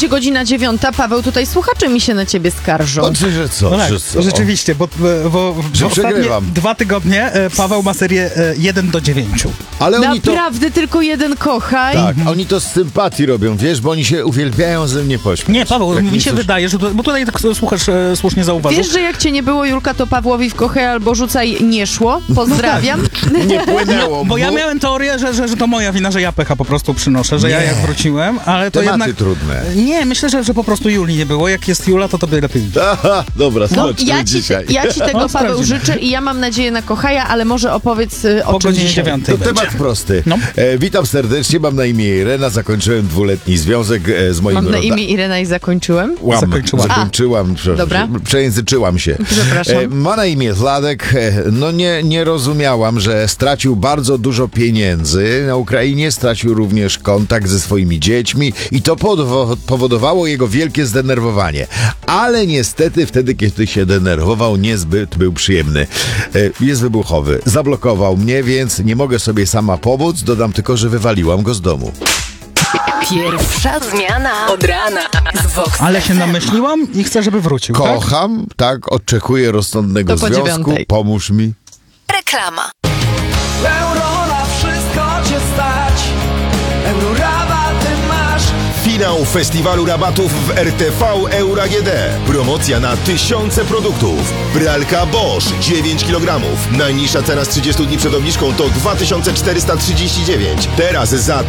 będzie godzina 9. Paweł, tutaj słuchacze mi się na ciebie skarżą. Że co? No tak, że co? rzeczywiście, bo Że ostatnie przegrywam. 2 tygodnie Paweł ma serię 1-9. Ale oni to... Naprawdę tylko jeden kochaj? Tak, oni to z sympatii robią, wiesz, bo oni się uwielbiają ze mnie pośmiać. Nie, Paweł, Jak mi się coś- wydaje, że bo tutaj tak słuchasz słusznie zauważył. Wiesz, że jak cię nie było, Julka, to Pawłowi w kochaj albo rzucaj nie szło? Pozdrawiam. Nie płynęło. Bo ja miałem teorię, że to moja wina, że ja pecha po prostu przynoszę, że ja Nie. jak wróciłem, ale to Tematy jednak... trudne. Nie, myślę, że po prostu Julii nie było. Jak jest Jula, to tobie lepiej. Aha, dobra, No, skończmy dzisiaj. ja ci tego, No, Paweł, sprawdzimy. życzę i ja mam nadzieję na kochaja, ale może opowiedz o Po czym godzinie dzisiaj. 9 To będzie. temat prosty. No. Witam serdecznie, mam na imię Irena, zakończyłem 2-letni związek z moim Mam na rodakiem. imię Irena i zakończyłem. Zakończyłam. Dobra. Przejęzyczyłam się. Przepraszam. Ma na imię Wladek. No nie rozumiałam, że stracił bardzo dużo pieniędzy na Ukrainie, stracił również kontakt ze swoimi dziećmi i to powodowało jego wielkie zdenerwowanie. Ale niestety wtedy, kiedy się denerwował, niezbyt był przyjemny. Jest wybuchowy. Zablokował mnie, więc nie mogę sobie sama pomóc. Dodam tylko, że wywaliłam go z domu. Pierwsza zmiana od rana z Vox Ale się namyśliłam i chcę, żeby wrócił, tak? Kocham, tak, oczekuję rozsądnego To po związku. 9:00. Pomóż mi. Reklama. Euro na wszystko cię stać. Euro rabaty masz. Finał festiwalu rabatów w RTV Euro AGD. Promocja na tysiące produktów. Pralka Bosch 9 kg. Najniższa cena z 30 dni przed obniżką to 2439. Teraz za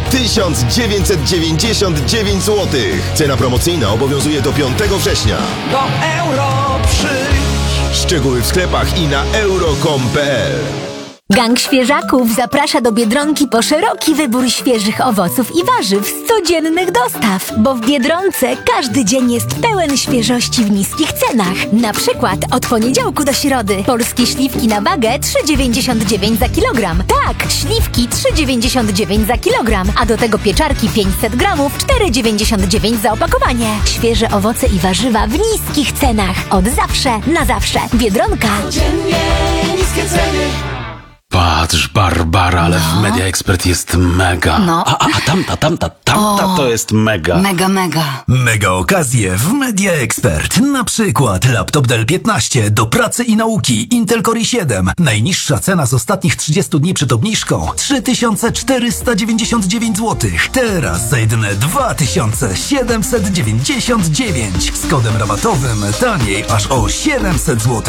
1999 zł. Cena promocyjna obowiązuje do 5 września. Do euro przyjdź. Szczegóły w sklepach i na euro.com.pl. Gang Świeżaków zaprasza do Biedronki po szeroki wybór świeżych owoców i warzyw z codziennych dostaw, bo w Biedronce każdy dzień jest pełen świeżości w niskich cenach. Na przykład od poniedziałku do środy polskie śliwki na wagę 3,99 za kilogram. Tak, śliwki 3,99 za kilogram, a do tego pieczarki 500 gramów 4,99 za opakowanie. Świeże owoce i warzywa w niskich cenach. Od zawsze na zawsze. Biedronka. Dziennie niskie ceny. Patrz, Barbara, ale w Media Expert jest mega. No. A tamta to jest mega. Mega. Mega okazje w Media Expert. Na przykład laptop Dell 15 do pracy i nauki Intel Core i7. Najniższa cena z ostatnich 30 dni przed obniżką 3499 zł. Teraz za jedyne 2799. Z kodem rabatowym taniej aż o 700 zł.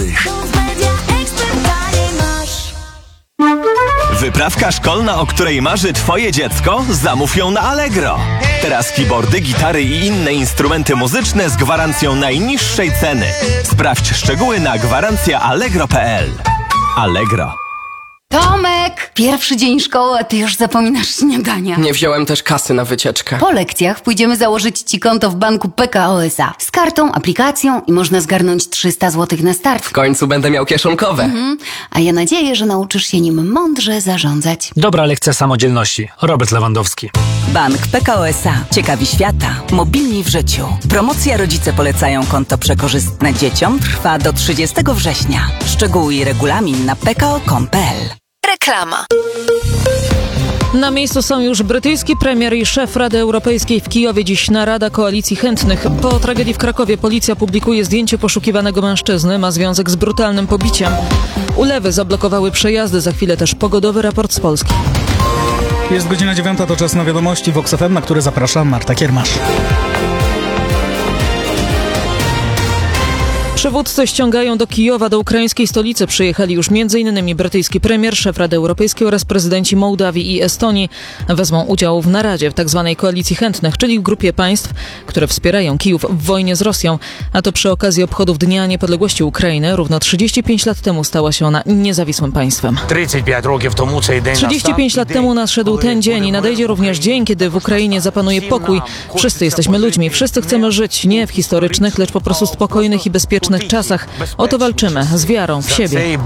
Wyprawka szkolna, o której marzy twoje dziecko? Zamów ją na Allegro. Teraz keyboardy, gitary i inne instrumenty muzyczne z gwarancją najniższej ceny. Sprawdź szczegóły na gwarancjaallegro.pl. Allegro. Tomek! Pierwszy dzień szkoły, a ty już zapominasz śniadania. Nie wziąłem też kasy na wycieczkę. Po lekcjach pójdziemy założyć ci konto w banku PKO SA. Z kartą, aplikacją i można zgarnąć 300 zł na start. W końcu będę miał kieszonkowe. A ja nadzieję, że nauczysz się nim mądrze zarządzać. Dobra lekcja samodzielności. Robert Lewandowski. Bank PKO SA. Ciekawi świata. Mobilni w życiu. Promocja Rodzice polecają konto przekorzystne dzieciom trwa do 30 września. Szczegóły i regulamin na pko.com.pl. Reklama. Na miejscu są już brytyjski premier i szef Rady Europejskiej w Kijowie. Dziś narada koalicji chętnych. Po tragedii w Krakowie policja publikuje zdjęcie poszukiwanego mężczyzny. Ma związek z brutalnym pobiciem. Ulewy zablokowały przejazdy. Za chwilę też pogodowy raport z Polski. Jest godzina 9, to czas na wiadomości Vox FM, na które zaprasza Marta Kiermasz. Przywódcy ściągają do Kijowa, do ukraińskiej stolicy. Przyjechali już m.in. brytyjski premier, szef Rady Europejskiej oraz prezydenci Mołdawii i Estonii. Wezmą udział w naradzie w tzw. koalicji chętnych, czyli w grupie państw, które wspierają Kijów w wojnie z Rosją. A to przy okazji obchodów Dnia Niepodległości Ukrainy. Równo 35 lat temu stała się ona niezawisłym państwem. 35 lat temu nadszedł ten dzień i nadejdzie również dzień, kiedy w Ukrainie zapanuje pokój. Wszyscy jesteśmy ludźmi, wszyscy chcemy żyć nie w historycznych, lecz po prostu spokojnych i bezpiecznych czasach. O to walczymy z wiarą w siebie.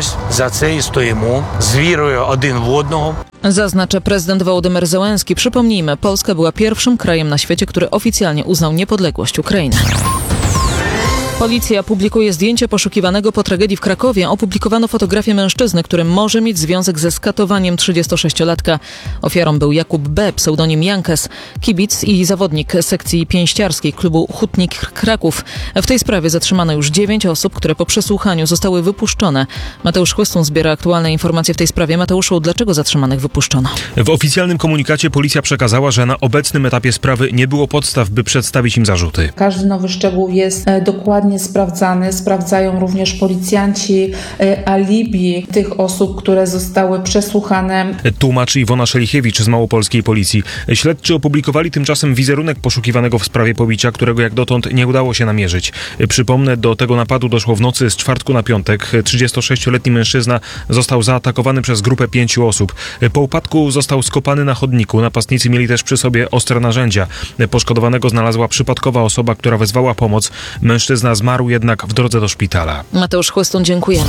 Zaznacza prezydent Wołodymyr Zełenski. Przypomnijmy, Polska była pierwszym krajem na świecie, który oficjalnie uznał niepodległość Ukrainy. Policja publikuje zdjęcie poszukiwanego po tragedii w Krakowie. Opublikowano fotografię mężczyzny, który może mieć związek ze skatowaniem 36-latka. Ofiarą był Jakub B., pseudonim Jankes, kibic i zawodnik sekcji pięściarskiej klubu Hutnik Kraków. W tej sprawie zatrzymano już 9 osób, które po przesłuchaniu zostały wypuszczone. Mateusz Chłystun zbiera aktualne informacje w tej sprawie. Mateuszu, dlaczego zatrzymanych wypuszczono? W oficjalnym komunikacie policja przekazała, że na obecnym etapie sprawy nie było podstaw, by przedstawić im zarzuty. Każdy nowy szczegół jest dokładnie sprawdzany. Sprawdzają również policjanci alibi tych osób, które zostały przesłuchane. Tłumaczy Iwona Szelichiewicz z Małopolskiej Policji. Śledczy opublikowali tymczasem wizerunek poszukiwanego w sprawie pobicia, którego jak dotąd nie udało się namierzyć. Przypomnę, do tego napadu doszło w nocy z czwartku na piątek. 36-letni mężczyzna został zaatakowany przez grupę 5 osób. Po upadku został skopany na chodniku. Napastnicy mieli też przy sobie ostre narzędzia. Poszkodowanego znalazła przypadkowa osoba, która wezwała pomoc. Mężczyzna zmarł jednak w drodze do szpitala. Mateusz Chłystun, dziękujemy.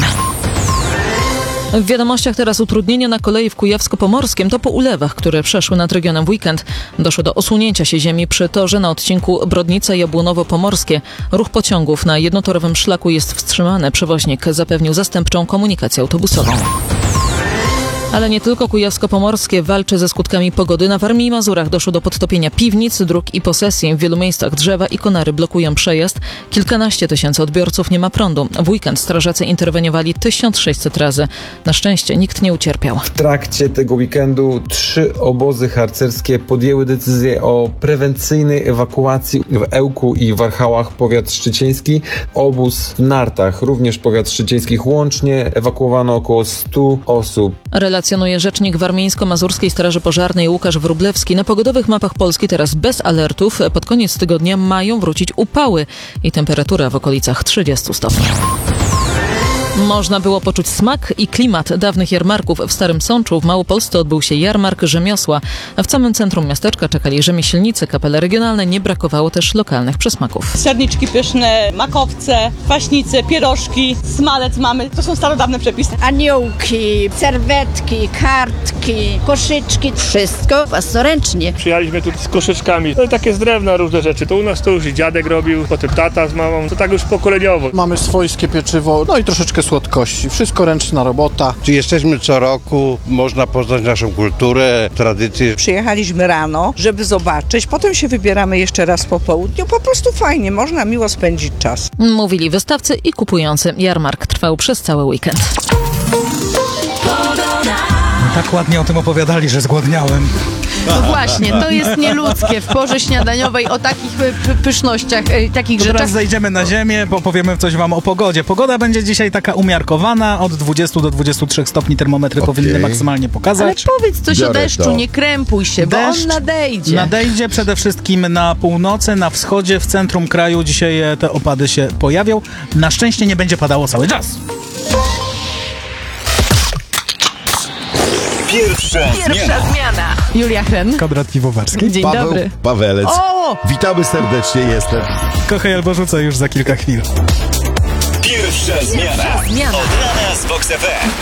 W wiadomościach teraz utrudnienia na kolei w Kujawsko-Pomorskiem. To po ulewach, które przeszły nad regionem w weekend. Doszło do osunięcia się ziemi przy torze na odcinku Brodnica-Jabłonowo-Pomorskie. Ruch pociągów na jednotorowym szlaku jest wstrzymany. Przewoźnik zapewnił zastępczą komunikację autobusową. Ale nie tylko Kujawsko-Pomorskie walczy ze skutkami pogody. Na Warmii i Mazurach doszło do podtopienia piwnic, dróg i posesji. W wielu miejscach drzewa i konary blokują przejazd. Kilkanaście tysięcy odbiorców nie ma prądu. W weekend strażacy interweniowali 1600 razy. Na szczęście nikt nie ucierpiał. W trakcie tego weekendu 3 obozy harcerskie podjęły decyzję o prewencyjnej ewakuacji w Ełku i Warchałach, powiat szczycieński. Obóz w Nartach, również powiat szczycieński. Łącznie ewakuowano około 100 osób. Relacjonuje rzecznik Warmińsko-Mazurskiej Straży Pożarnej Łukasz Wróblewski. Na pogodowych mapach Polski teraz bez alertów. Pod koniec tygodnia mają wrócić upały i temperatura w okolicach 30 stopni. Można było poczuć smak i klimat dawnych jarmarków w Starym Sączu. W Małopolsce odbył się jarmark rzemiosła. W samym centrum miasteczka czekali rzemieślnicy, kapele regionalne. Nie brakowało też lokalnych przysmaków. Serniczki pyszne, makowce, kwaśnice, pierożki, smalec mamy. To są starodawne przepisy. Aniołki, serwetki, kartki, koszyczki. Wszystko własnoręcznie. Przyjechaliśmy tu z koszyczkami. No i takie z drewna różne rzeczy. To u nas to już i dziadek robił, potem tata z mamą. To tak już pokoleniowo. Mamy swojskie pieczywo, no i troszeczkę słodkości. Wszystko ręczna robota. Jesteśmy co roku, można poznać naszą kulturę, tradycję. Przyjechaliśmy rano, żeby zobaczyć, potem się wybieramy jeszcze raz po południu. Po prostu fajnie, można miło spędzić czas. Mówili wystawcy i kupujący. Jarmark trwał przez cały weekend. Tak ładnie o tym opowiadali, że zgłodniałem. No właśnie, to jest nieludzkie w porze śniadaniowej o takich pysznościach, takich to rzeczach. Teraz zejdziemy na ziemię, bo powiemy coś wam o pogodzie. Pogoda będzie dzisiaj taka umiarkowana, od 20 do 23 stopni termometry powinny maksymalnie pokazać. Ale powiedz coś o deszczu, nie krępuj się, bo on nadejdzie. Nadejdzie przede wszystkim na północy, na wschodzie, w centrum kraju. Dzisiaj te opady się pojawią. Na szczęście nie będzie padało cały czas. Pierwsza zmiana. Julia Hren. Konrad Piwowarski. Dzień dobry. Pawelec. O! Witamy serdecznie, jestem. Kochaj albo rzucaj już za kilka chwil. Pierwsza zmiana. Od rana z Vox FM.